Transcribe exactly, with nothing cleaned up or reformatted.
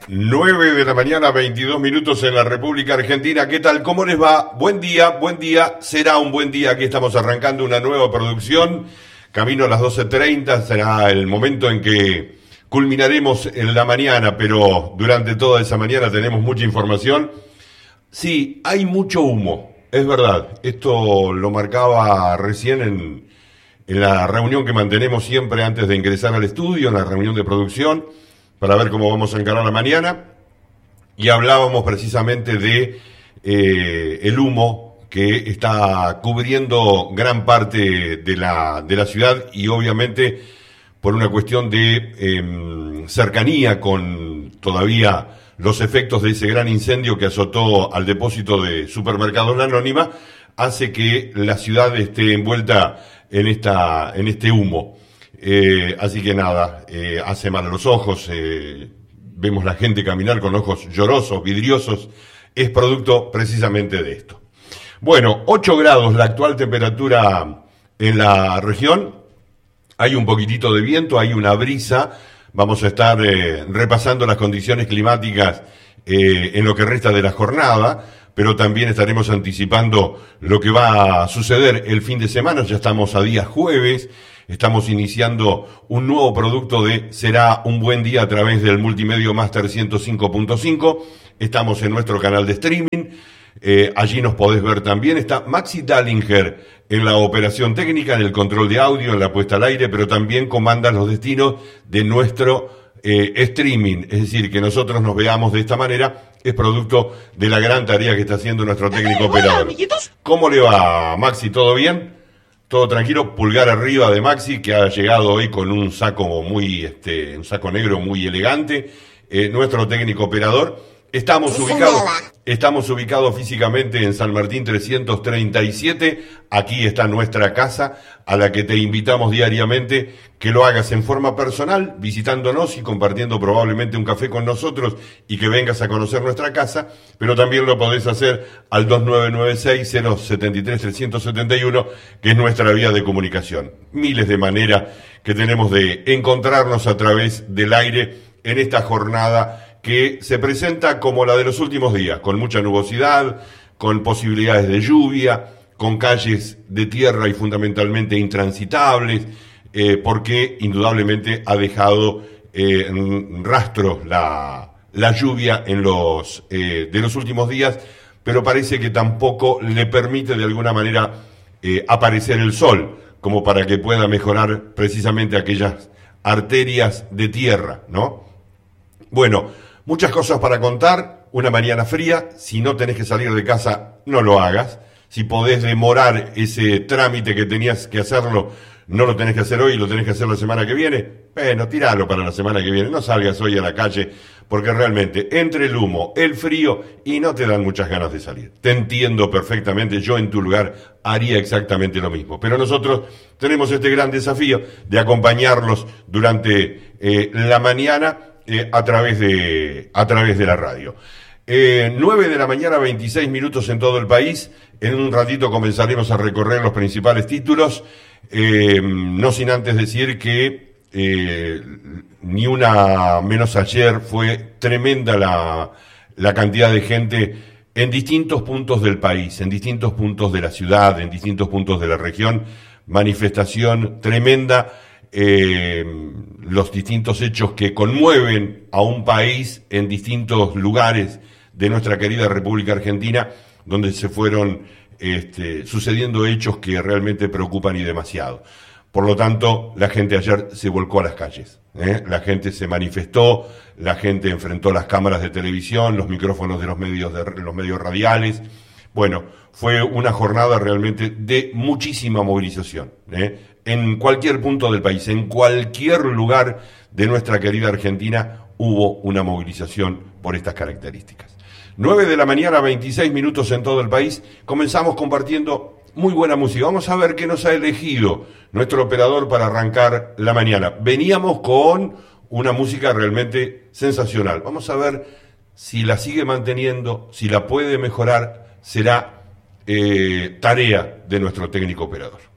nueve de la mañana, veintidós minutos en la República Argentina. ¿Qué tal? ¿Cómo les va? Buen día, buen día. Será un buen día. Aquí estamos arrancando una nueva producción. Camino a las doce treinta. Será el momento en que culminaremos en la mañana, pero durante toda esa mañana tenemos mucha información. Sí, hay mucho humo. Es verdad. Esto lo marcaba recién en, en la reunión que mantenemos siempre antes de ingresar al estudio, en la reunión de producción, para ver cómo vamos a encarar la mañana, y hablábamos precisamente de eh, el humo que está cubriendo gran parte de la, de la ciudad, y obviamente por una cuestión de eh, cercanía con todavía los efectos de ese gran incendio que azotó al depósito de Supermercados La Anónima, hace que la ciudad esté envuelta en esta, en este humo. Eh, así que nada, eh, hace mal a los ojos, eh, vemos la gente caminar con ojos llorosos, vidriosos, es producto precisamente de esto. Bueno, ocho grados la actual temperatura en la región, hay un poquitito de viento, hay una brisa, vamos a estar eh, repasando las condiciones climáticas eh, en lo que resta de la jornada, pero también estaremos anticipando lo que va a suceder el fin de semana. Ya estamos a día jueves. Estamos iniciando un nuevo producto de Será un Buen Día a través del Multimedio Master ciento cinco punto cinco. Estamos en nuestro canal de streaming. Eh, allí nos podés ver también. Está Maxi Dallinger en la operación técnica, en el control de audio, en la puesta al aire, pero también comanda los destinos de nuestro eh, streaming. Es decir, que nosotros nos veamos de esta manera es producto de la gran tarea que está haciendo nuestro técnico operador. ¿Cómo le va, Maxi? ¿Todo bien? Todo tranquilo, pulgar arriba de Maxi, que ha llegado hoy con un saco muy, este, un saco negro muy elegante. Eh, nuestro técnico operador. Estamos ubicados, estamos ubicados físicamente en San Martín trescientos treinta y siete. Aquí está nuestra casa, a la que te invitamos diariamente que lo hagas en forma personal, visitándonos y compartiendo probablemente un café con nosotros, y que vengas a conocer nuestra casa, pero también lo podés hacer al dos nueve nueve seis cero siete tres tres siete uno, que es nuestra vía de comunicación. Miles de maneras que tenemos de encontrarnos a través del aire en esta jornada que se presenta como la de los últimos días, con mucha nubosidad, con posibilidades de lluvia, con calles de tierra y fundamentalmente intransitables, eh, porque indudablemente ha dejado eh, rastros la, la lluvia en los, eh, de los últimos días, pero parece que tampoco le permite de alguna manera eh, aparecer el sol, como para que pueda mejorar precisamente aquellas arterias de tierra, ¿no? Bueno, muchas cosas para contar, una mañana fría. Si no tenés que salir de casa, no lo hagas. Si podés demorar ese trámite que tenías que hacerlo, no lo tenés que hacer hoy, lo tenés que hacer la semana que viene, bueno, tiralo para la semana que viene. No salgas hoy a la calle, porque realmente entre el humo, el frío, y no te dan muchas ganas de salir. Te entiendo perfectamente, yo en tu lugar haría exactamente lo mismo. Pero nosotros tenemos este gran desafío de acompañarlos durante eh, la mañana, Eh, a través de a través de la radio. Eh, nueve de la mañana, veintiséis minutos en todo el país. En un ratito comenzaremos a recorrer los principales títulos, eh, no sin antes decir que eh, ni una menos ayer fue tremenda la, la cantidad de gente en distintos puntos del país, en distintos puntos de la ciudad, en distintos puntos de la región. Manifestación tremenda. Eh, los distintos hechos que conmueven a un país en distintos lugares de nuestra querida República Argentina, donde se fueron este, sucediendo hechos que realmente preocupan y demasiado. Por lo tanto, la gente ayer se volcó a las calles, ¿eh? La gente se manifestó, la gente enfrentó las cámaras de televisión, los micrófonos de los medios, de los medios radiales. Bueno, fue una jornada realmente de muchísima movilización, ¿eh? En cualquier punto del país, en cualquier lugar de nuestra querida Argentina, hubo una movilización por estas características. nueve de la mañana, veintiséis minutos en todo el país. Comenzamos compartiendo muy buena música. Vamos a ver qué nos ha elegido nuestro operador para arrancar la mañana. Veníamos con una música realmente sensacional. Vamos a ver si la sigue manteniendo, si la puede mejorar. Será eh, tarea de nuestro técnico operador.